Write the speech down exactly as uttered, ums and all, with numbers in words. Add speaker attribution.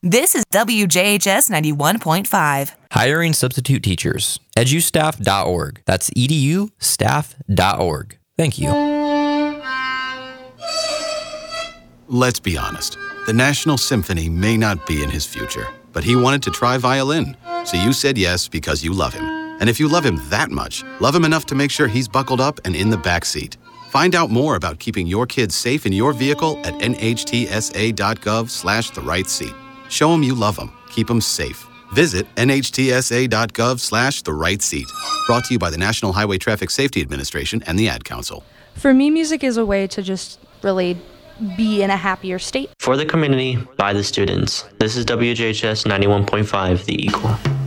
Speaker 1: This is W J H S ninety-one point five.
Speaker 2: Hiring substitute teachers. edu staff dot org. That's edu staff dot org. Thank you.
Speaker 3: Let's be honest. The National Symphony may not be in his future, but he wanted to try violin. So you said yes because you love him. And if you love him that much, love him enough to make sure he's buckled up and in the back seat. Find out more about keeping your kids safe in your vehicle at nhtsa.gov slash the right seat. Show him you love him. Keep him safe. Visit nhtsa.gov slash the right seat. Brought to you by the National Highway Traffic Safety Administration and the Ad Council.
Speaker 4: For me, music is a way to just really be in a happier state.
Speaker 5: For the community, by the students. This is W J H S ninety-one point five, The Equal.